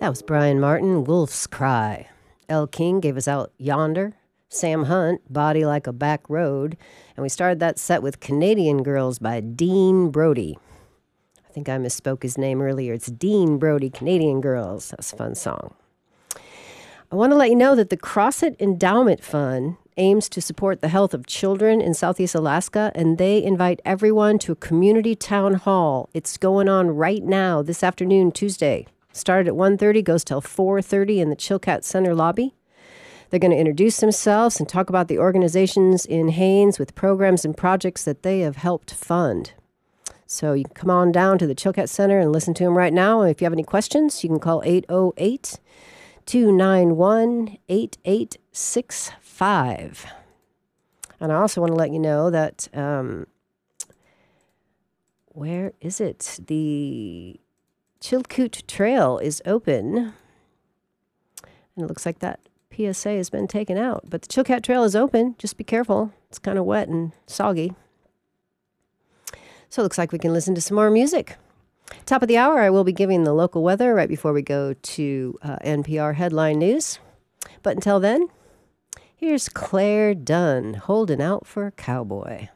That was Brian Martin, Wolf's Cry. Elle King gave us Out Yonder. Sam Hunt, Body Like a Back Road. And we started that set with Canadian Girls by Dean Brody. I think I misspoke his name earlier. It's Dean Brody, Canadian Girls. That's a fun song. I want to let you know that the CrossFit Endowment Fund aims to support the health of children in Southeast Alaska, and they invite everyone to a community town hall. It's going on right now, this afternoon, Tuesday. Started at 1:30, goes till 4:30 in the Chilkat Center lobby. They're going to introduce themselves and talk about the organizations in Haines with programs and projects that they have helped fund. So you can come on down to the Chilkat Center and listen to them right now. And if you have any questions, you can call 808-291-8865. And I also want to let you know that, where is it? The Chilkoot Trail is open. And it looks like that PSA has been taken out. But the Chilkat Trail is open. Just be careful. It's kind of wet and soggy. So it looks like we can listen to some more music. Top of the hour, I will be giving the local weather right before we go to NPR Headline News. But until then, here's Claire Dunn, Holding Out for a Cowboy.